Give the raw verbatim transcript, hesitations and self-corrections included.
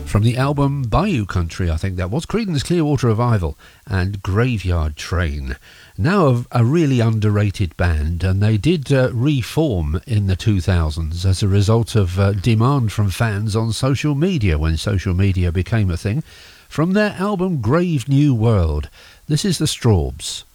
From the album Bayou Country, I think that was, Creedence Clearwater Revival and Graveyard Train. Now a, a really underrated band, and they did uh, reform in the two thousands as a result of uh, demand from fans on social media when social media became a thing. From their album Grave New World, this is the Strawbs.